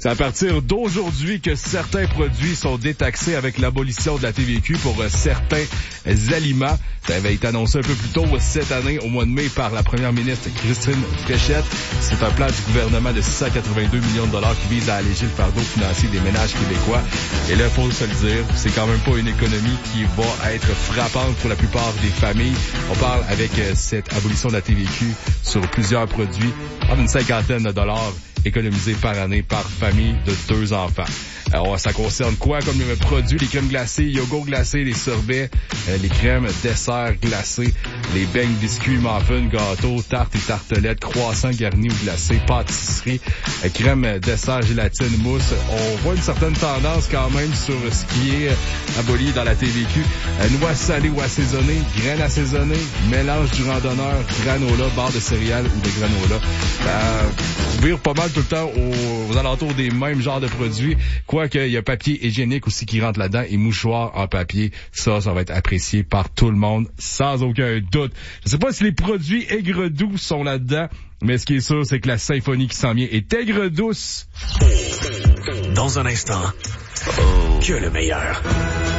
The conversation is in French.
C'est à partir d'aujourd'hui que certains produits sont détaxés avec l'abolition de la TVQ pour certains aliments. Ça avait été annoncé un peu plus tôt cette année, au mois de mai, par la première ministre Christine Fréchette. C'est un plan du gouvernement de 682 millions de dollars qui vise à alléger le fardeau financier des ménages québécois. Et là, il faut se le dire, c'est quand même pas une économie qui va être frappante pour la plupart des familles. On parle avec cette abolition de la TVQ sur plusieurs produits, d'une cinquantaine de dollars économisés par année par famille de 2 enfants. Alors, ça concerne quoi comme produits? Les crèmes glacées, yogourt glacé, les sorbets, les crèmes desserts glacés, les beignes, biscuits, muffins, gâteaux, tartes et tartelettes, croissants garnis ou glacés, pâtisserie, crème dessert, gélatine, mousse. On voit une certaine tendance quand même sur ce qui est aboli dans la TVQ. Noix salées ou assaisonnées, graines assaisonnées, mélange du randonneur, granola, barre de céréales ou de granola. Vire pas mal tout le temps aux alentours des mêmes genres de produits. Quoique, il y a papier hygiénique aussi qui rentre là-dedans et mouchoirs en papier. Ça va être apprécié par tout le monde, sans aucun doute. Je sais pas si les produits aigre-doux sont là-dedans, mais ce qui est sûr, c'est que la symphonie qui s'en vient est aigre-douce. Dans un instant, que le meilleur.